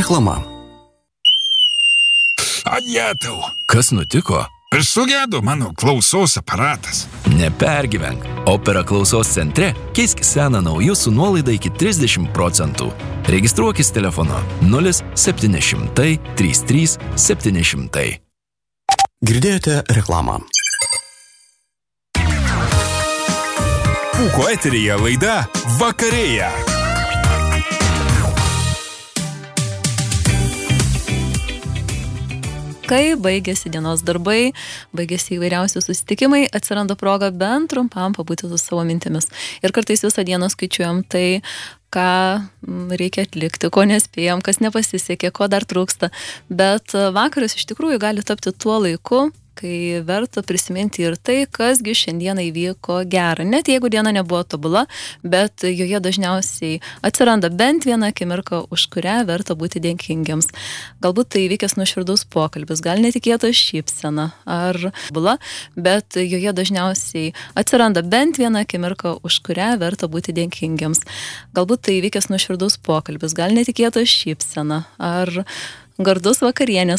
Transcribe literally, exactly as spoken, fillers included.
Reklama. Ajetau. Kas nutiko? Sugedo mano klausos aparatas. Nepergyvenk. Opera klausos centre keisk seną nauju su nuolaida iki trisdešimt procentų. Registruokis telefonu nulis septyni šimtai trys trys septyni šimtai. Girdėjote reklamą. Pūko eteryje laida Vakarėja. Kai baigėsi dienos darbai, baigėsi įvairiausi susitikimai, atsiranda proga bent trumpam pabūti su savo mintimis. Ir kartais visą dieną skaičiuojam tai, ką reikia atlikti, ko nespėjom, kas nepasisekė, ko dar trūksta. Bet vakaras iš tikrųjų gali tapti tuo laiku, kai verta prisiminti ir tai, kasgi šiandieną įvyko gera. Net jeigu diena nebuvo tobula, bet joje dažniausiai atsiranda bent viena akimirka, už kurią verta būti dėkingiams. Galbūt tai įvykęs nuoširdus pokalbis, gal netikėta šypsena ar bula, bet joje dažniausiai atsiranda bent viena akimirka, už kurią verta būti dėkingiams. Galbūt tai įvykęs nuoširdus pokalbis, gal netikėta šypsena ar gardus vakarienės